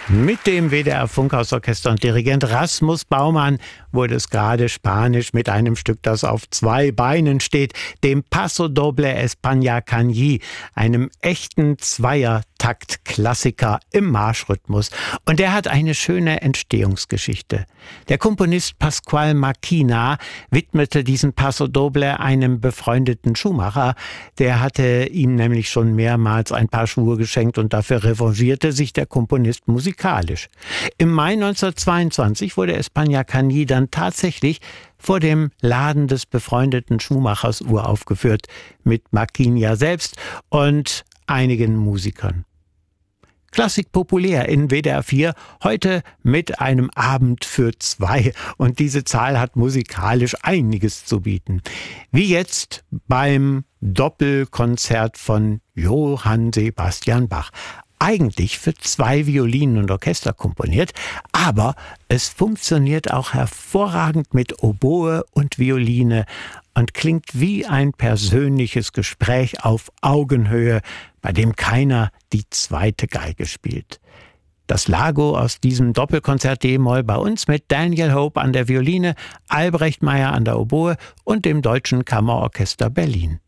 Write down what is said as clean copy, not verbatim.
Mit dem WDR-Funkhausorchester und Dirigent Rasmus Baumann wurde es gerade spanisch mit einem Stück, das auf zwei Beinen steht, dem Paso Doble España Cañí, einem echten Zweiertakt-Klassiker im Marschrhythmus. Und der hat eine schöne Entstehungsgeschichte. Der Komponist Pascual Marquina widmete diesen Paso Doble einem befreundeten Schuhmacher. Der hatte ihm nämlich schon mehrmals ein paar Schuhe geschenkt und dafür revanchierte sich der Komponist musikalisch. Im Mai 1922 wurde España Cañí dann tatsächlich vor dem Laden des befreundeten Schuhmachers uraufgeführt, mit Marquina selbst und einigen Musikern. Klassik populär in WDR 4, heute mit einem Abend für zwei. Und diese Zahl hat musikalisch einiges zu bieten. Wie jetzt beim Doppelkonzert von Johann Sebastian Bach. Eigentlich für zwei Violinen und Orchester komponiert, aber es funktioniert auch hervorragend mit Oboe und Violine und klingt wie ein persönliches Gespräch auf Augenhöhe, bei dem keiner die zweite Geige spielt. Das Lago aus diesem Doppelkonzert D-Moll bei uns mit Daniel Hope an der Violine, Albrecht Meyer an der Oboe und dem Deutschen Kammerorchester Berlin.